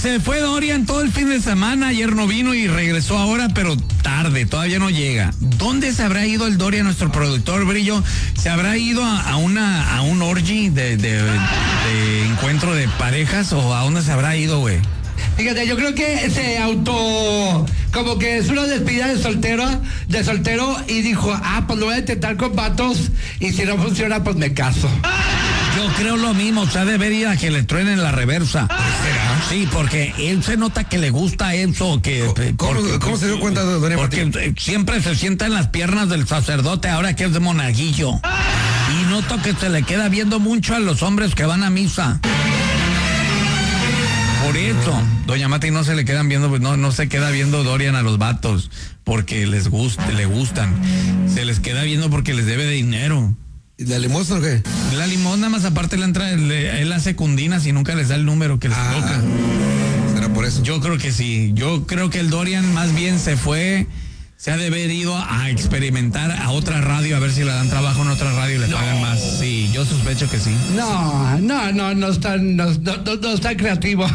se fue Dorian todo el fin de semana, ayer no vino y regresó ahora, pero tarde, todavía no llega. ¿Dónde se habrá ido el Dorian, nuestro productor, Brillo? ¿Se habrá ido a un orgy de encuentro de parejas o a dónde se habrá ido, güey? Fíjate, yo creo que como que es una despedida de soltero y dijo, pues lo voy a intentar con vatos y si no funciona, pues me caso. Yo creo lo mismo, o sea, debería que le truenen la reversa. ¿Será? Sí, porque él se nota que le gusta eso. ¿Cómo se dio cuenta, Doña Martín? Porque siempre se sienta en las piernas del sacerdote, ahora que es de monaguillo. Y noto que se le queda viendo mucho a los hombres que van a misa. Por eso, doña Mati, no se le quedan viendo, pues no se queda viendo Dorian a los vatos porque le gustan. Se les queda viendo porque les debe de dinero. ¿Y la limosna o qué? La limosna, más aparte él hace cundinas y nunca les da el número que les toca. ¿Será por eso? Yo creo que sí. Yo creo que el Dorian más bien se ha de haber ido a experimentar a otra radio, a ver si le dan trabajo en otra radio y le pagan más. Sí, yo sospecho que sí. No es tan creativo.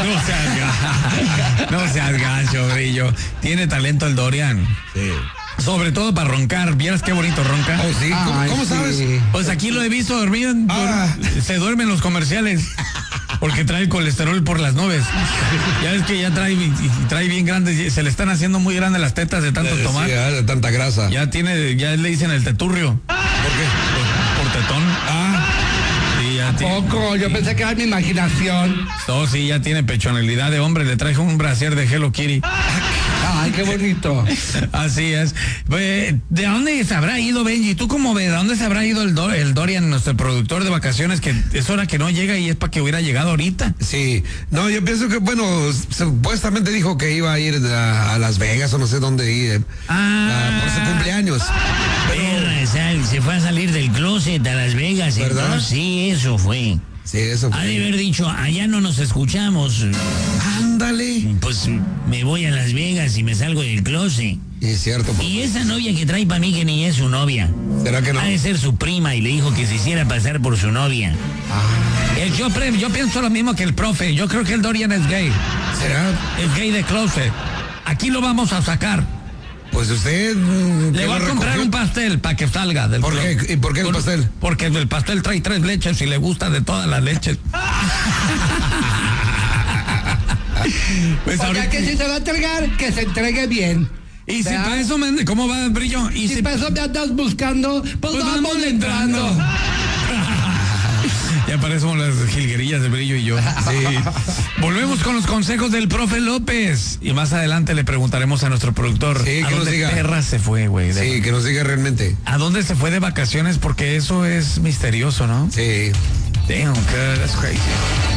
No seas gacho, Brillo. Tiene talento el Dorian. Sí. Sobre todo para roncar. ¿Vieras qué bonito ronca? Oh, sí. ¿Cómo sabes? Pues aquí lo he visto dormir. Se duerme en los comerciales. Porque trae el colesterol por las nubes. Ya ves que ya trae bien grandes. Se le están haciendo muy grandes las tetas de tanto tomar. Sí, de tanta grasa. Ya le dicen el teturrio. ¿Por qué? Por tetón. Sí, ya Poco, yo pensé que era mi imaginación. Sí, ya tiene pechonalidad de hombre. Le traje un brasier de Hello Kitty. Ay, qué bonito. Así es. ¿De dónde se habrá ido, Benji? ¿Tú cómo ves? ¿De dónde se habrá ido el Dorian, nuestro productor de vacaciones, que es hora que no llega y es para que hubiera llegado ahorita? Sí. No, yo pienso que, supuestamente dijo que iba a ir a Las Vegas o no sé dónde ir. Por su cumpleaños. Se fue a salir del closet a Las Vegas, ¿verdad? Entonces, sí, eso fue. Sí, eso fue. Ha de haber dicho, allá no nos escuchamos. Ándale. Pues me voy a Las Vegas y me salgo del closet. Es cierto. Y esa novia que trae para mí que ni es su novia. ¿Será que no? Ha de ser su prima y le dijo que se hiciera pasar por su novia. Yo pienso lo mismo que el profe. Yo creo que el Dorian es gay. ¿Será? Es gay de closet. Aquí lo vamos a sacar. Pues usted... Le voy a comprar un pastel para que salga del closet. ¿Y por qué el pastel? Porque el pastel trae 3 leches y le gusta de todas las leches. Pues ahora que si se va a entregar, que se entregue bien. Y si para eso, ¿cómo va, Brillo? Y si para eso me andas buscando, pues vamos entrando. Ya parecemos las jilguerillas de Brillo y yo. Sí. Volvemos con los consejos del profe López. Y más adelante le preguntaremos a nuestro productor. Sí, ¿a que nos dónde diga. perra se fue, güey? Sí, que nos diga realmente. ¿A dónde se fue de vacaciones? Porque eso es misterioso, ¿no? Sí. Damn, God, that's crazy.